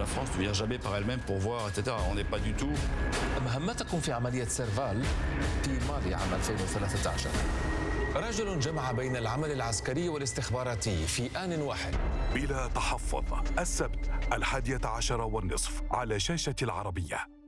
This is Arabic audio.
France ne vient jamais par elle-même pour voir, etc. On n'est pas du tout. مهمتكم في عملية سيرفال في مالي عام 2013. رجل جمع بين العمل العسكري والاستخباراتي في آن واحد. بلا تحفظ، السبت 11:30 على شاشة العربية.